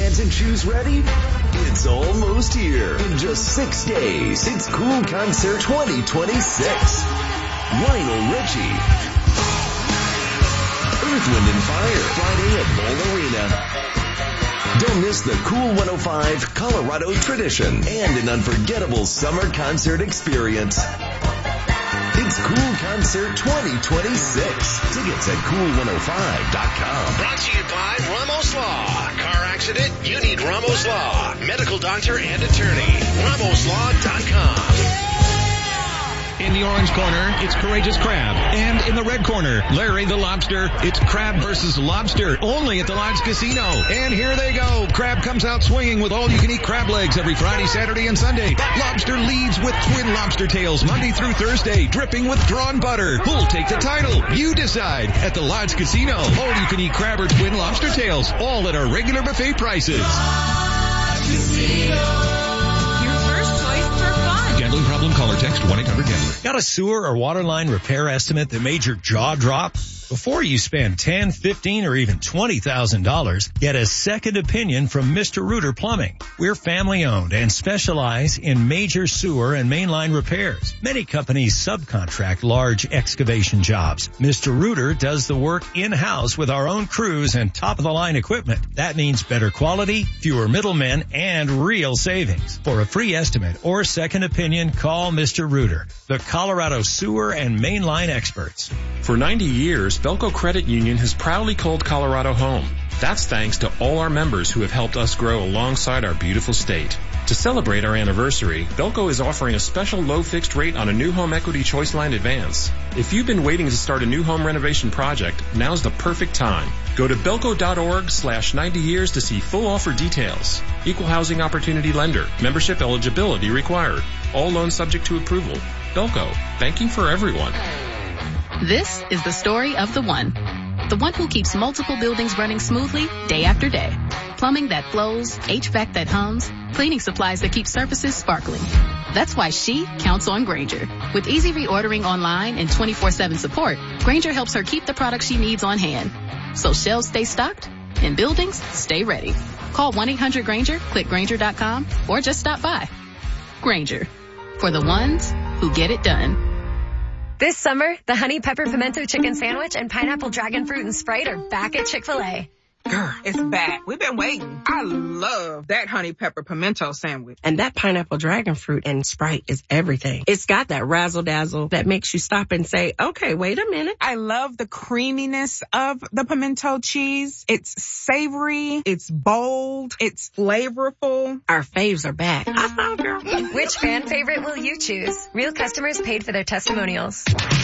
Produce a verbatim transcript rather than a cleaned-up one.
pants and shoes ready? It's almost here. In just six days, it's Cool Concert twenty twenty-six. Lionel Richie, Earth, Wind and Fire, Friday at Bowl Arena. Don't miss the Cool one oh five Colorado tradition and an unforgettable summer concert experience. It's Cool Concert twenty twenty-six. Tickets at cool one oh five dot com. Brought to you by Ramos Law. Car accident? You need Ramos Law. Medical doctor and attorney. ramos law dot com. In the orange corner, it's Courageous Crab. And in the red corner, Larry the Lobster. It's Crab versus Lobster, only at the Lodge Casino. And here they go. Crab comes out swinging with all-you-can-eat crab legs every Friday, Saturday, and Sunday. Lobster leads with twin lobster tails Monday through Thursday, dripping with drawn butter. Who'll take the title? You decide at the Lodge Casino. All-you-can-eat crab or twin lobster tails, all at our regular buffet prices. Lodge Casino. Gambling problem? Call or text one eight hundred gambler. Got a sewer or water line repair estimate that made your jaw drop? Before you spend ten, fifteen, or even twenty thousand dollars, get a second opinion from Mister Rooter Plumbing. We're family owned and specialize in major sewer and mainline repairs. Many companies subcontract large excavation jobs. Mister Rooter does the work in-house with our own crews and top-of-the-line equipment. That means better quality, fewer middlemen, and real savings. For a free estimate or second opinion, call Mister Rooter, the Colorado sewer and mainline experts. For ninety years, Belco Credit Union has proudly called Colorado home. That's thanks to all our members who have helped us grow alongside our beautiful state. To celebrate our anniversary, Belco is offering a special low fixed rate on a new home equity choice line advance. If you've been waiting to start a new home renovation project, now's the perfect time. Go to belco.org slash 90 years to see full offer details. Equal housing opportunity lender. Membership eligibility required. All loans subject to approval. Belco. Banking for everyone. This is the story of the one. The one who keeps multiple buildings running smoothly day after day. Plumbing that flows, H V A C that hums, cleaning supplies that keep surfaces sparkling. That's why she counts on Grainger. With easy reordering online and twenty-four seven support, Grainger helps her keep the products she needs on hand. So shelves stay stocked and buildings stay ready. Call one eight hundred Grainger, click Grainger dot com, or just stop by. Grainger. For the ones who get it done. This summer, the Honey Pepper Pimento Chicken Sandwich and Pineapple Dragon Fruit and Sprite are back at Chick-fil-A. Girl, it's back. We've been waiting. I love that Honey Pepper Pimento Sandwich. And that Pineapple Dragon Fruit and Sprite is everything. It's got that razzle-dazzle that makes you stop and say, okay, wait a minute. I love the creaminess of the pimento cheese. It's savory. It's bold. It's flavorful. Our faves are back. I know, girl. Which fan favorite will you choose? Real customers paid for their testimonials.